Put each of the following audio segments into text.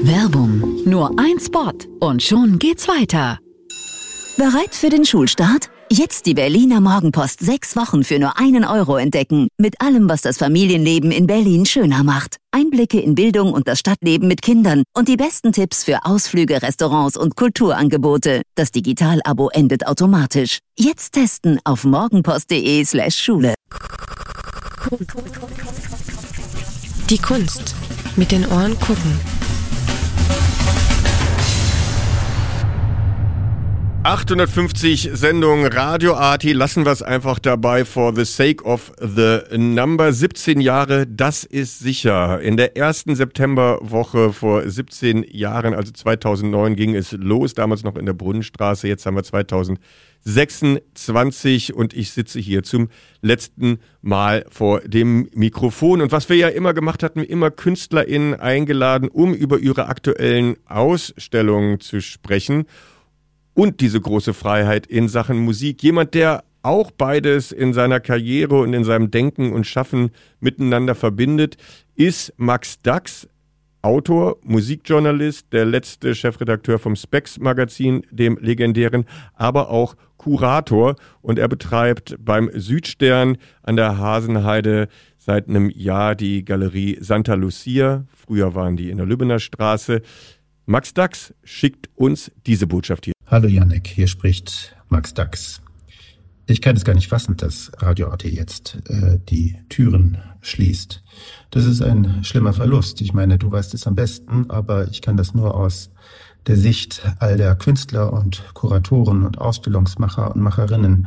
Werbung. Nur ein Spot und schon geht's weiter. Bereit für den Schulstart? Jetzt die Berliner Morgenpost 6 Wochen für nur 1 Euro entdecken. Mit allem, was das Familienleben in Berlin schöner macht. Einblicke in Bildung und das Stadtleben mit Kindern und die besten Tipps für Ausflüge, Restaurants und Kulturangebote. Das Digital-Abo endet automatisch. Jetzt testen auf morgenpost.de/Schule. Die Kunst. Mit den Ohren gucken. 850 Sendungen Radio Arti, lassen wir es einfach dabei for the sake of the number. 17 Jahre, das ist sicher. In der ersten Septemberwoche vor 17 Jahren, also 2009, ging es los, damals noch in der Brunnenstraße, jetzt haben wir 2026 und ich sitze hier zum letzten Mal vor dem Mikrofon. Und was wir ja immer gemacht hatten, immer KünstlerInnen eingeladen, um über ihre aktuellen Ausstellungen zu sprechen. Und diese große Freiheit in Sachen Musik. Jemand, der auch beides in seiner Karriere und in seinem Denken und Schaffen miteinander verbindet, ist Max Dacks, Autor, Musikjournalist, der letzte Chefredakteur vom Spex-Magazin, dem legendären, aber auch Kurator. Und er betreibt beim Südstern an der Hasenheide seit einem Jahr die Galerie Santa Lucia. Früher waren die in der Lübbener Straße. Max Dacks schickt uns diese Botschaft hier. Hallo Jannik, hier spricht Max Dacks. Ich kann es gar nicht fassen, dass Radio Arti jetzt die Türen schließt. Das ist ein schlimmer Verlust. Ich meine, du weißt es am besten, aber ich kann das nur aus der Sicht all der Künstler und Kuratoren und Ausstellungsmacher und Macherinnen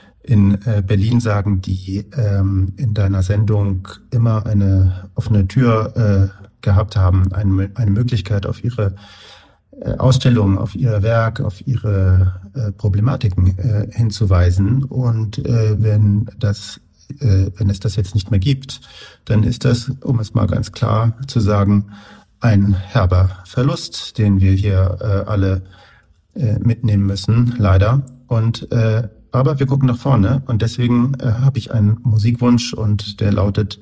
in Berlin sagen, die in deiner Sendung immer eine offene Tür gehabt haben, eine Möglichkeit auf ihre Ausstellungen, auf ihr Werk, auf ihre Problematiken hinzuweisen. Und wenn es das jetzt nicht mehr gibt, dann ist das, um es mal ganz klar zu sagen, ein herber Verlust, den wir hier alle mitnehmen müssen, leider. Aber wir gucken nach vorne und deswegen habe ich einen Musikwunsch und der lautet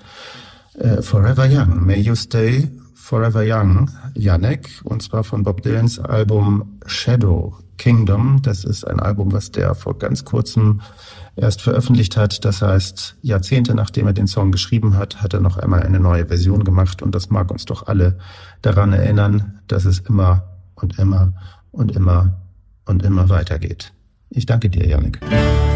Forever Young. May you stay Forever Young, Jannik, und zwar von Bob Dylans Album Shadow Kingdom. Das ist ein Album, was der vor ganz kurzem erst veröffentlicht hat. Das heißt, Jahrzehnte nachdem er den Song geschrieben hat, hat er noch einmal eine neue Version gemacht und das mag uns doch alle daran erinnern, dass es immer und immer und immer und immer weitergeht. Ich danke dir, Jannik.